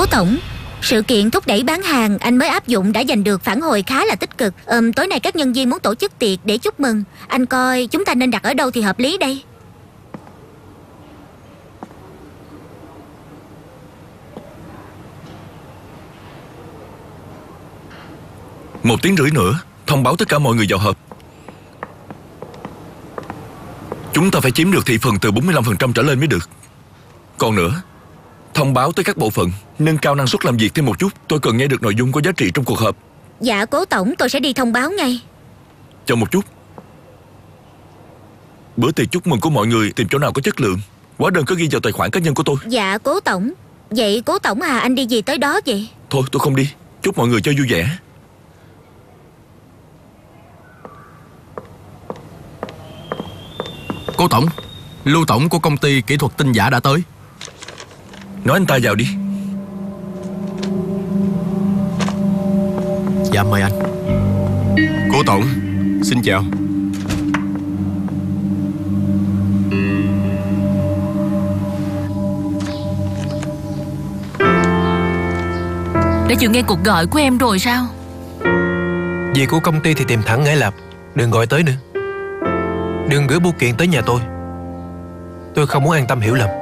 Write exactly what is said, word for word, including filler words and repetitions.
Cố tổng, sự kiện thúc đẩy bán hàng anh mới áp dụng đã giành được phản hồi khá là tích cực. Ừm, tối nay các nhân viên muốn tổ chức tiệc để chúc mừng. Anh coi chúng ta nên đặt ở đâu thì hợp lý đây? Một tiếng rưỡi nữa thông báo tất cả mọi người vào họp. Chúng ta phải chiếm được thị phần từ bốn mươi lăm phần trăm trở lên mới được. Còn nữa, thông báo tới các bộ phận nâng cao năng suất làm việc thêm một chút. Tôi cần nghe được nội dung có giá trị trong cuộc họp. Dạ cố tổng, tôi sẽ đi thông báo ngay. Chờ một chút. Bữa tiệc chúc mừng của mọi người tìm chỗ nào có chất lượng. Hóa đơn có ghi vào tài khoản cá nhân của tôi. Dạ cố tổng. Vậy cố tổng à, anh đi gì tới đó vậy? Thôi tôi không đi. Chúc mọi người chơi vui vẻ. Cố tổng, Lưu tổng của công ty kỹ thuật tin giả đã tới. Nói anh ta vào đi. Dạ mời anh. Cố tổng, xin chào. Đã chịu nghe cuộc gọi của em rồi sao? Việc của công ty thì tìm thẳng Ngải Lập, đừng gọi tới nữa. Đừng gửi bưu kiện tới nhà tôi. Tôi không muốn an tâm hiểu lầm.